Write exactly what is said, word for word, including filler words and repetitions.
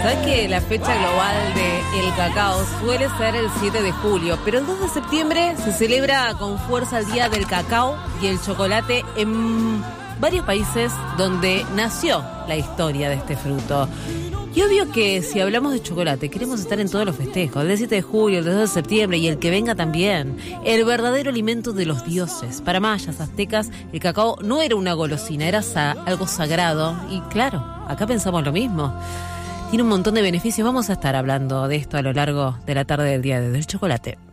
¿Sabes que la fecha global del cacao suele ser el siete de julio? Pero el dos de septiembre se celebra con fuerza el Día del Cacao y el Chocolate en varios países donde nació la historia de este fruto. Y obvio que si hablamos de chocolate, queremos estar en todos los festejos. El del siete de julio, el del dos de septiembre y el que venga también. El verdadero alimento de los dioses. Para mayas, aztecas, el cacao no era una golosina, era sa- algo sagrado. Y claro, acá pensamos lo mismo. Tiene un montón de beneficios. Vamos a estar hablando de esto a lo largo de la tarde del día de hoy. El chocolate.